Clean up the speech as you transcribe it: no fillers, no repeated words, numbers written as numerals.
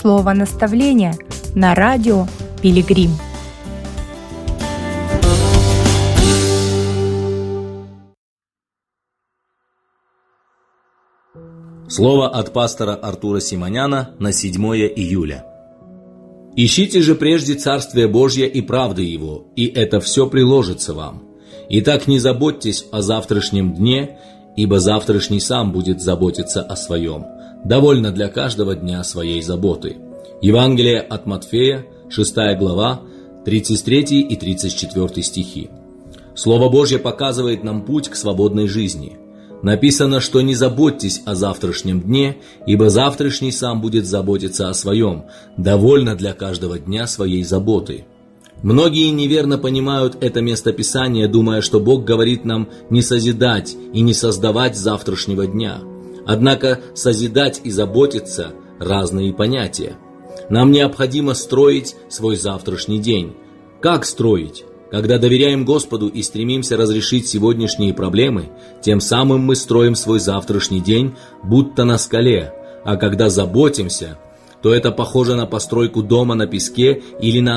слово наставления на радио «Пилигрим». Слово от пастора Артура Симоняна на 7 июля. «Ищите же прежде Царствие Божье и правды Его, и это все приложится вам. Итак, не заботьтесь о завтрашнем дне, ибо завтрашний сам будет заботиться о своем. Довольно для каждого дня своей заботы». Евангелие от Матфея, 6 глава, 33 и 34 стихи. Слово Божье показывает нам путь к свободной жизни. Написано, что не заботьтесь о завтрашнем дне, ибо завтрашний сам будет заботиться о своем. Довольно для каждого дня своей заботы. Многие неверно понимают это местописание, думая, что Бог говорит нам не созидать и не создавать завтрашнего дня. Однако созидать и заботиться – разные понятия. Нам необходимо строить свой завтрашний день. Как строить? Когда доверяем Господу и стремимся разрешить сегодняшние проблемы, тем самым мы строим свой завтрашний день будто на скале, а когда заботимся, то это похоже на постройку дома на песке или на